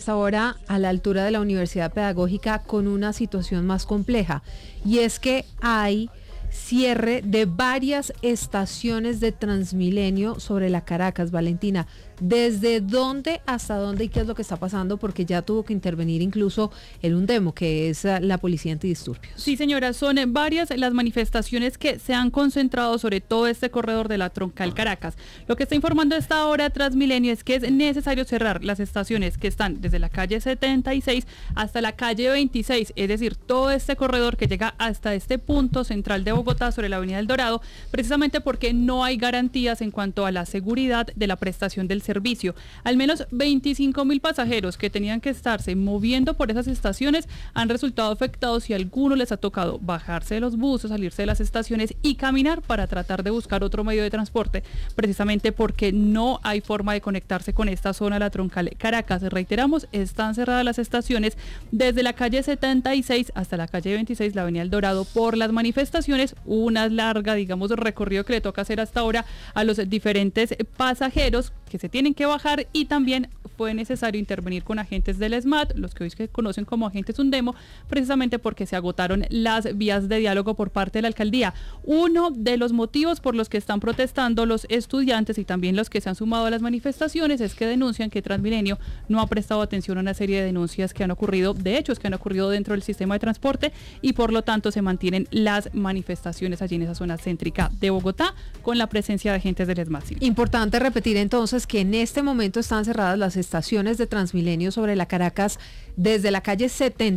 esta hora a la altura de la Universidad Pedagógica con una situación más compleja, y es que hay cierre de varias estaciones de Transmilenio sobre la Caracas. Valentina, ¿desde dónde hasta dónde y qué es lo que está pasando? Porque ya tuvo que intervenir incluso el UNDEMO, que es la Policía Antidisturbios. Sí, señora, son varias las manifestaciones que se han concentrado sobre todo este corredor de la Troncal Caracas. Lo que está informando a esta hora Transmilenio es que es necesario cerrar las estaciones que están desde la calle 76 hasta la calle 26, es decir, todo este corredor que llega hasta este punto central de Bogotá sobre la Avenida El Dorado, precisamente porque no hay garantías en cuanto a la seguridad de la prestación del servicio. Al menos 25.000 pasajeros que tenían que estarse moviendo por esas estaciones han resultado afectados y a algunos les ha tocado bajarse de los buses, salirse de las estaciones y caminar para tratar de buscar otro medio de transporte, precisamente porque no hay forma de conectarse con esta zona de la Troncal Caracas. Reiteramos, están cerradas las estaciones desde la calle 76 hasta la calle 26, la Avenida El Dorado, por las manifestaciones. Una larga, digamos, recorrido que le toca hacer hasta ahora a los diferentes pasajeros que se tienen que bajar, y también fue necesario intervenir con agentes del SMAT, los que hoy se conocen como agentes UNDEMO, precisamente porque se agotaron las vías de diálogo por parte de la alcaldía. Uno de los motivos por los que están protestando los estudiantes y también los que se han sumado a las manifestaciones es que denuncian que Transmilenio no ha prestado atención a una serie de denuncias que han ocurrido, de hechos que han ocurrido dentro del sistema de transporte, y por lo tanto se mantienen las manifestaciones allí en esa zona céntrica de Bogotá con la presencia de agentes del SMAT. Importante repetir entonces que en este momento están cerradas las estaciones de Transmilenio sobre la Caracas desde la calle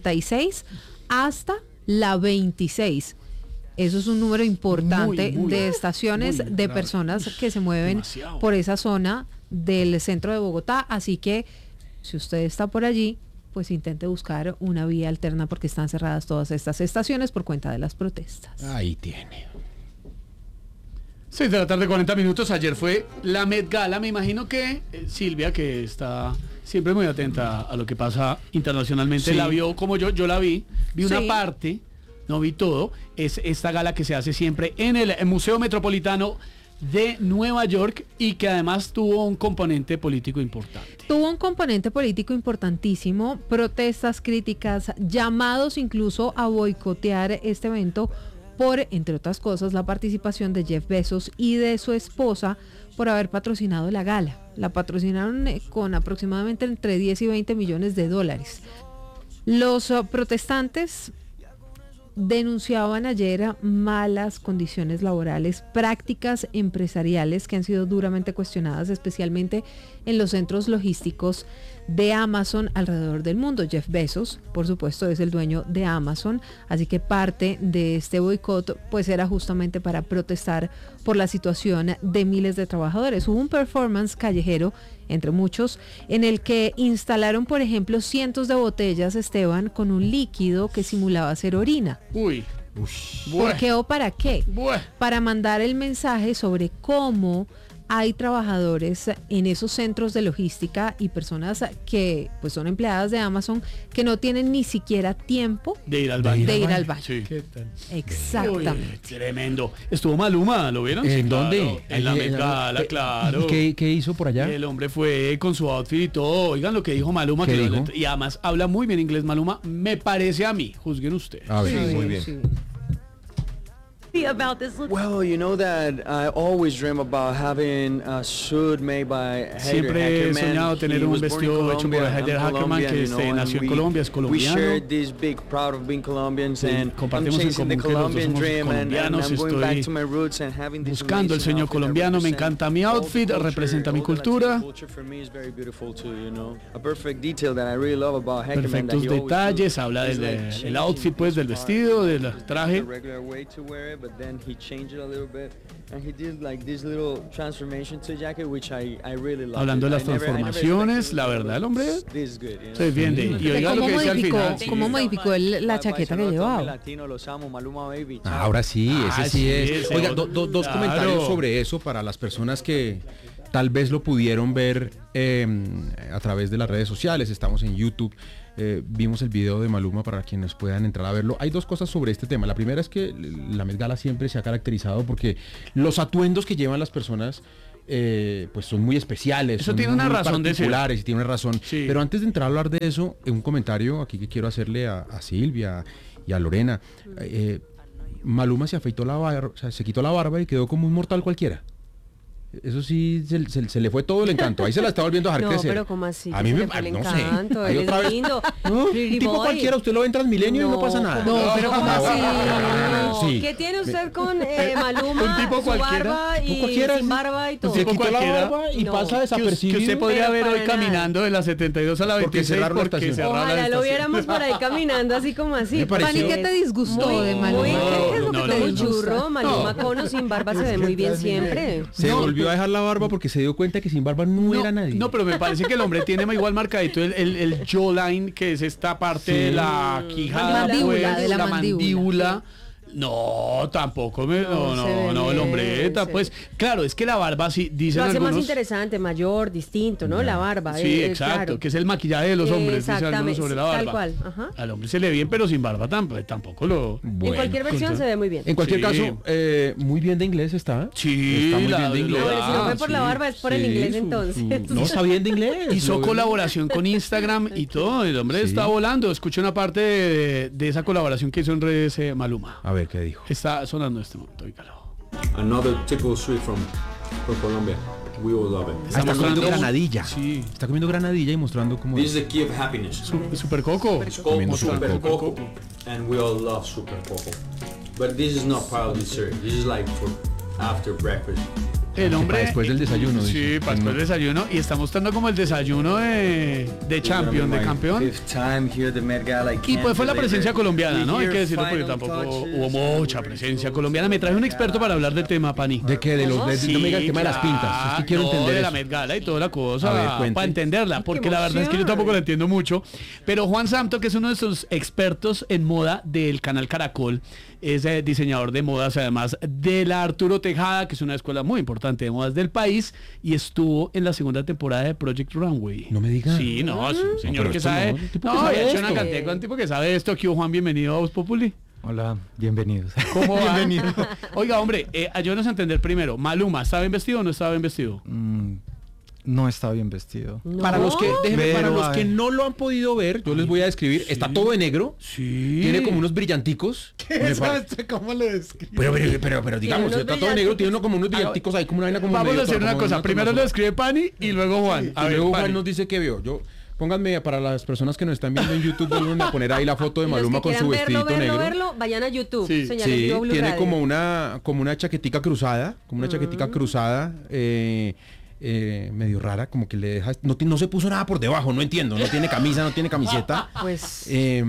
76 hasta la 26. Eso es un número importante de estaciones de grave. Personas que se mueven demasiado por esa zona del centro de Bogotá, así que si usted está por allí, pues intente buscar una vía alterna porque están cerradas todas estas estaciones por cuenta de las protestas. Ahí tiene. 6 de la tarde, 40 minutos. Ayer fue la Met Gala. Me imagino que Silvia, que está siempre muy atenta a lo que pasa internacionalmente, sí, la vio como yo la vi. Vi una parte, no vi todo. Es esta gala que se hace siempre en el Museo Metropolitano de Nueva York y que además tuvo un componente político importante. Tuvo un componente político importantísimo, protestas, críticas, llamados incluso a boicotear este evento por, entre otras cosas, la participación de Jeff Bezos y de su esposa por haber patrocinado la gala. La patrocinaron con aproximadamente entre 10 y 20 millones de dólares. Los protestantes denunciaban ayer malas condiciones laborales, prácticas empresariales que han sido duramente cuestionadas, especialmente en los centros logísticos de Amazon alrededor del mundo. Jeff Bezos, por supuesto, es el dueño de Amazon, así que parte de este boicot pues era justamente para protestar por la situación de miles de trabajadores. Hubo un performance callejero, entre muchos, en el que instalaron, por ejemplo, cientos de botellas, Esteban, con un líquido que simulaba ser orina. Uy. ¿Por qué o para qué? Para mandar el mensaje sobre cómo hay trabajadores en esos centros de logística y personas que pues son empleadas de Amazon que no tienen ni siquiera tiempo de ir al baño. Sí. ¿Qué tal? Exactamente. Uy, tremendo. Estuvo Maluma, ¿lo vieron? ¿En sí, dónde? Claro, en la Met Gala, claro. ¿Qué hizo por allá? El hombre fue con su outfit y todo. Oigan lo que dijo Maluma. ¿Qué dijo? Y además habla muy bien inglés Maluma, me parece a mí. Juzguen ustedes. A ver, muy bien. Sí. About this look? Well, you know that I always dream about having a suit made by Haider Siempre he soñado Ackerman. tener un vestido hecho por Haider Ackerman, que nació en Colombia, es colombiano. We share this big proud of being Colombians, and I'm compartimos en chasing the común que los dos Colombian somos dream, and colombianos. I'm going back to my Estoy roots and having this buscando el sueño colombiano. Me encanta mi outfit, representa mi cultura. Perfectos detalles, habla del outfit, pues, del vestido, del traje. Hablando de las transformaciones, la verdad, el hombre se defiende. Y oiga lo que dice al final. ¿Cómo modificó la chaqueta que llevaba? Ahora sí, ese sí es. Oiga, dos Claro. comentarios sobre eso para las personas que tal vez lo pudieron ver a través de las redes sociales. Estamos en YouTube. Vimos el video de Maluma para quienes puedan entrar a verlo. Hay dos cosas sobre este tema. La primera es que la Met Gala siempre se ha caracterizado porque los atuendos que llevan las personas pues son muy especiales. Eso son tiene una muy razón de ser. particulares y tiene una razón. Sí. Pero antes de entrar a hablar de eso, un comentario aquí que quiero hacerle a Silvia y a Lorena. Maluma se afeitó la barba, o sea, se quitó la barba y quedó como un mortal cualquiera. Eso sí, se le fue todo el encanto. Ahí se la está volviendo a dejar No, crecer. pero ¿cómo así? A mí me no no encanto, sé. Ahí él otra es vez. lindo. No, un Pretty tipo boy. cualquiera, usted lo ve en Transmilenio y no pasa nada. No, pero ¿cómo así? No, Sí. ¿qué tiene usted con Maluma? Un tipo su cualquiera. barba y Cualquiera, sin barba y todo. Se tipo quitó la cualquiera. barba y No. pasa desapercibido. Que usted podría Pero ver para hoy nada. caminando de la 72 a la Porque 26 cerraron la porque estación. cerraron la Ojalá lo estación. viéramos por ahí caminando así como así. Me pareció- Fanny, ¿qué te disgustó Muy, de Maluma? muy, ¿qué es lo No, que no, te no. churro? Maluma con o sin barba se ve muy bien siempre. Se volvió a dejar la barba porque se dio cuenta que sin barba no era nadie. No, pero me parece que el hombre tiene igual marcadito el jawline, que es esta parte de la quijada, Mandíbula, pues, de la la mandíbula. mandíbula. No, tampoco el No, se ve hombreta, bien, pues, claro, es que la barba sí, dicen Lo hace más algunos. interesante, mayor, distinto, ¿no? La barba. Sí, exacto, claro. que es el maquillaje de los hombres, dicen algunos Exactamente, sobre la barba. tal cual, ajá. Al hombre se le ve bien, pero sin barba tampoco lo... En cualquier versión se ve muy bien. En cualquier Sí. caso, muy bien de inglés está. Sí, Está muy la bien de inglés. Pero si no fue por sí. la barba, es por el Sí, inglés su- entonces. no, está bien de inglés. Hizo Lo veo. colaboración con Instagram y todo, el hombre Sí. está volando. Escuché una parte de esa colaboración que hizo en redes Maluma. A ver, ¿qué dijo? Está sonando en este momento, oígalo. Another typical sweet from Colombia. We all love it. Está comiendo mostrando- granadilla. Sí. Está comiendo granadilla y mostrando cómo... This is the key of happiness. Super Coco. It's called Comiendo Super Super Coco, and we all love Super Coco. But this is not part of the dessert. This is like for after breakfast. El hombre. para después del desayuno, Sí, dice. para después del desayuno. Y está mostrando como el desayuno de Champion, de campeón. Fifth time here at the Met Gala. I Y can't pues fue la believe presencia it. colombiana, ¿no? We Hay que hear decirlo porque final tampoco touches. hubo mucha presencia colombiana. Me traje un experto para hablar del tema, Pani. ¿De qué? No me diga el tema de las pintas. Es que quiero no, entender de la eso. Met Gala y toda la A ver, cosa cuente. para entenderla, porque la verdad es que yo tampoco la entiendo mucho. Pero Juan Santo, que es uno de esos expertos en moda del canal Caracol, es diseñador de modas, además de la Arturo Tejada, que es una escuela muy importante de modas del país, y estuvo en la segunda temporada de Project Runway. No me diga. Sí, no, es un señor pero que esto sabe. no, un tipo que No, sabe y ha hecho esto. una cantidad con un tipo que sabe esto. Aquí, Juan, bienvenido a Voz Populi. Hola, bienvenidos. ¿Cómo va? Bienvenido. Oiga, hombre, ayúdenos a entender primero. Maluma, ¿estaba bien vestido o no estaba bien vestido? No está bien vestido. Para los que, déjenme, Pero, para los a que ver. no lo han podido ver, yo les voy a describir. Está todo de negro. Sí. Tiene como unos brillanticos. Me pare- ¿Cómo lo describe? pero digamos, unos está todo negro, brillanticos. tiene uno como unos brillanticos ahí, como una vaina como Vamos medio a hacer como una cosa. una Primero lo tornasol. escribe Pani y luego Juan. Y luego Juan nos dice que vio. Pónganme para las personas que nos están viendo en YouTube, vuelven a poner ahí la foto de Y los Maluma que con su quieran vestidito negro. verlo, vayan a YouTube. Sí. Señales Sí, Vivo Blue tiene Radio. como una chaquetica cruzada, medio rara, como que le deja, no se puso nada por debajo, no entiendo, no tiene camisa, no tiene camiseta. Pues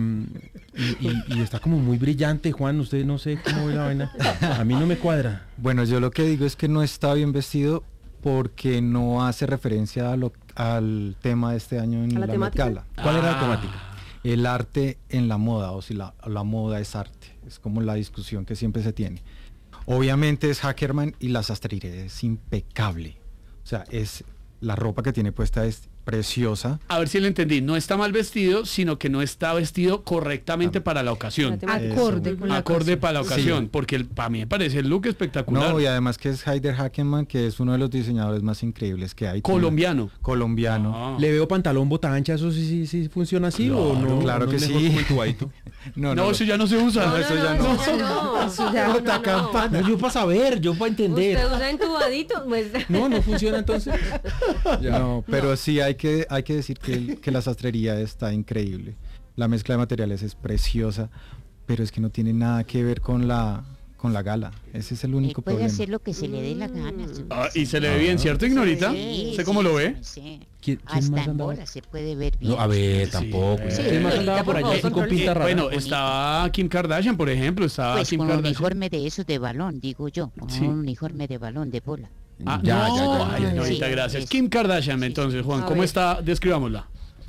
Y está como muy brillante, Juan, usted no sé cómo ve la vaina. A mí no me cuadra. Bueno, yo lo que digo es que no está bien vestido porque no hace referencia al tema de este año en ¿A la la Met temática? Gala. ¿Cuál era la temática? El arte en la moda, o si la moda es arte. Es como la discusión que siempre se tiene. Obviamente es Hackerman y la sastrería es impecable. O sea, la ropa que tiene puesta es preciosa. A ver si le entendí. No está mal vestido, sino que no está vestido correctamente para la ocasión. La temática. Acorde con la Acorde ocasión. para la ocasión. Sí. Porque para mí me parece el look espectacular. No, y además que es Haider Hackerman, que es uno de los diseñadores más increíbles que hay. Colombiano. Colombiano. Ah. ¿Le veo pantalón bota ancha? ¿Eso sí funciona así o no? claro ¿No que es sí. mejor como entubadito? No, eso ya no se usa. No, eso no, ya no, no. eso ya no. Eso ya No, no. No, yo para saber, yo para entender. Usted usa entubadito, pues. No funciona entonces. No, pero sí hay que decir que la sastrería está increíble. La mezcla de materiales es preciosa, pero es que no tiene nada que ver con la gala. Ese es el único puede problema. hacer lo que se le dé la gana. Y se le ve bien, ¿cierto, Ignorita? Sí, ¿Usted cómo lo ve? Sí. ¿Quién Hasta más en andaba? bola se puede ver bien. No, a ver, tampoco. Sí. ¿Quién más andaba por allá Tampoco, así con pinta rara? Bueno, estaba Kim Kardashian, por ejemplo. Estaba Pues Kim con Kardashian. uniforme de esos de balón, digo yo. Con Sí. un uniforme de balón de bola. Ah, Ya, no, ya, ya, ay, ya, ya. Ignorita, Sí, gracias. eso. Kim Kardashian, entonces, Juan, A ¿cómo ver. está? Describámosla.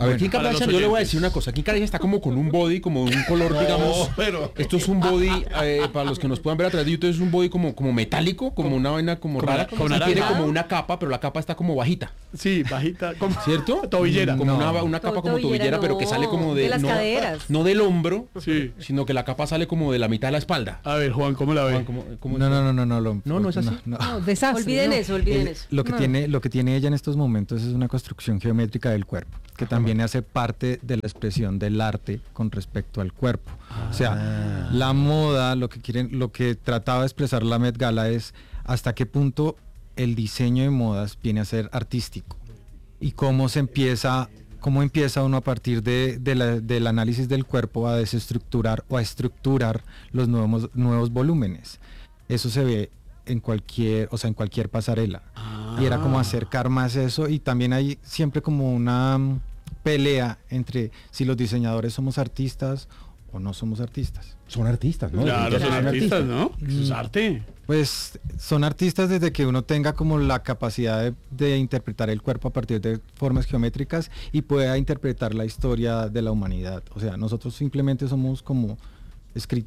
A ver, Kim para los Kardashian, yo le voy a oyentes. decir una cosa. Kim Kardashian está como con un body, como un color, digamos. pero- Esto es un body, para los que nos puedan ver a través de YouTube, es un body como metálico, como una vaina como como rara. na- como Y tiene naranja. como una capa, pero la capa está como bajita, Sí, bajita. Como, ¿cierto? Tobillera. Como No. una capa como Tobillera, tobillera, pero que no, sale como de las no, caderas. no del hombro, Sí. sino que la capa sale como de la mitad de la espalda. A ver, Juan, ¿cómo la ve? Juan, ¿cómo No, es? no, no, No es así. No, desastre. Olviden ¿no? eso, olviden eso. Lo que, No. lo que tiene ella en estos momentos es una construcción geométrica del cuerpo, que también hace parte de la expresión del arte con respecto al cuerpo. O sea, la moda, lo que trataba de expresar la Met Gala es hasta qué punto el diseño de modas viene a ser artístico y cómo empieza uno a partir del análisis del cuerpo a desestructurar o a estructurar los nuevos volúmenes. Eso se ve en cualquier pasarela. Y era como acercar más eso, y también hay siempre como una pelea entre si los diseñadores somos artistas o no somos artistas. Son artistas, ¿no? Claro, son Son artistas, ¿no? Eso es arte. Pues son artistas desde que uno tenga como la capacidad de interpretar el cuerpo a partir de formas geométricas y pueda interpretar la historia de la humanidad. O sea, nosotros simplemente somos como